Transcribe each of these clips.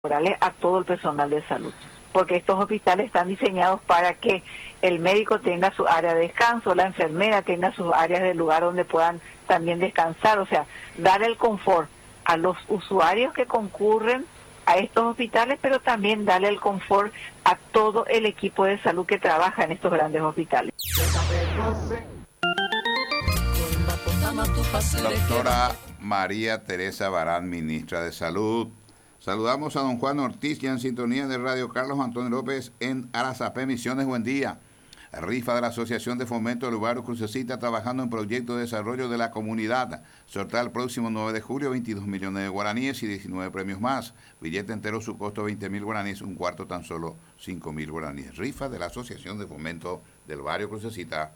a todo el personal de salud, porque estos hospitales están diseñados para que el médico tenga su área de descanso, la enfermera tenga sus áreas de lugar donde puedan también descansar, o sea, dar el confort a los usuarios que concurren a estos hospitales, pero también darle el confort a todo el equipo de salud que trabaja en estos grandes hospitales. Doctora María Teresa Barán, ministra de Salud. Saludamos a don Juan Ortiz, ya en sintonía de Radio Carlos Antonio López en Arazapé, Misiones. Buen día. Rifa de la Asociación de Fomento del Barrio Crucecita, trabajando en proyectos de desarrollo de la comunidad. Sortea el próximo 9 de julio, 22 millones de guaraníes y 19 premios más. Billete entero, su costo 20.000 guaraníes, un cuarto tan solo 5.000 guaraníes. Rifa de la Asociación de Fomento del Barrio Crucecita.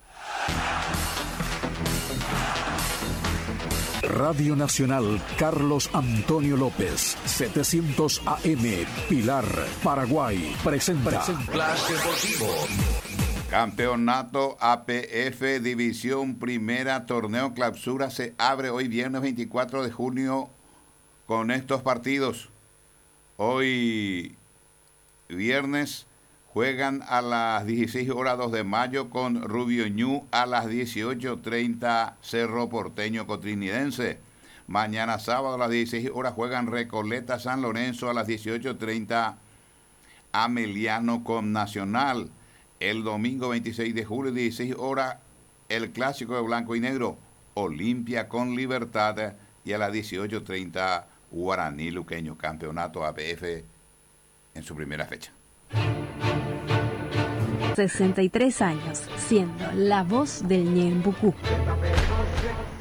Radio Nacional Carlos Antonio López, 700 AM, Pilar, Paraguay, presenta Flash Deportivo. Campeonato APF División Primera, torneo clausura, se abre hoy viernes 24 de junio con estos partidos. Hoy viernes juegan a las 16 horas 2 de mayo con Rubio Ñu, a las 18:30 Cerro Porteño Cotrinidense. Mañana sábado a las 16 horas juegan Recoleta San Lorenzo, a las 18:30 Ameliano con Nacional. El domingo 26 de julio, 16 horas, el clásico de blanco y negro, Olimpia con Libertad, y a las 18:30 Guaraní Luqueño, campeonato APF en su primera fecha. 63 años, siendo la voz del Ñembucú.